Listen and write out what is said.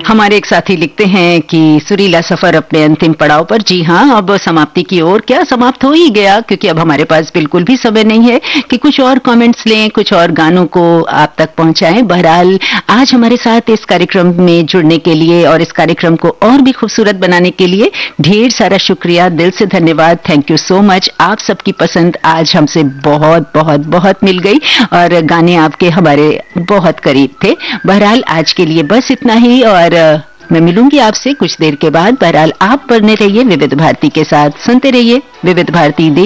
हमारे एक साथी लिखते हैं कि सुरीला सफर अपने अंतिम पड़ाव पर। जी हाँ, अब समाप्ति की ओर, क्या समाप्त हो ही गया, क्योंकि अब हमारे पास बिल्कुल भी समय नहीं है कि कुछ और कमेंट्स लें, कुछ और गानों को आप तक पहुंचाएं। बहरहाल आज हमारे साथ इस कार्यक्रम में जुड़ने के लिए और इस कार्यक्रम को और भी खूबसूरत बनाने के लिए ढेर सारा शुक्रिया, दिल से धन्यवाद। Thank you so much. आप सबकी पसंद आज हमसे बहुत बहुत बहुत मिल गई और गाने आपके हमारे बहुत करीब थे। बहरहाल आज के लिए बस इतना ही और मैं मिलूंगी आपसे कुछ देर के बाद। बहरहाल आप बने रहिए विविध भारती के साथ, सुनते रहिए विविध भारती।